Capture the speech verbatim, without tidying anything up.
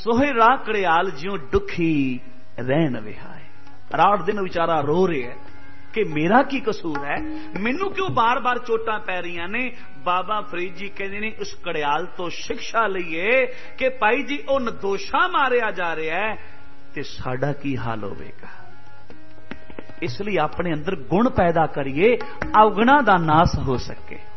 सोहेला कड़ियाल ज्यों दुखी रहन विहाए। रात दिन बेचारा रो रहा है कि मेरा की कसूर है, मैनू क्यों बार बार चोटां पै रही ने। बाबा फरीद जी कहते ने उस कड़ियाल तो शिक्षा लईए कि भाई जी वह निर्दोषा मारिया जा रहा है तो साडा की हाल होवेगा। इसलिए अपने अंदर गुण पैदा करिए, अवगुणा दा नाश हो सके।